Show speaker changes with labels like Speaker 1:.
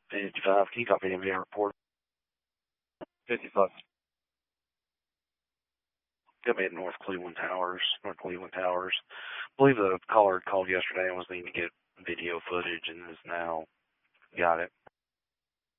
Speaker 1: 55. Can you copy the NVA report?
Speaker 2: 55.
Speaker 1: Got me at North Cleveland Towers. I believe the caller had called yesterday and was needing to get video footage and has now got it.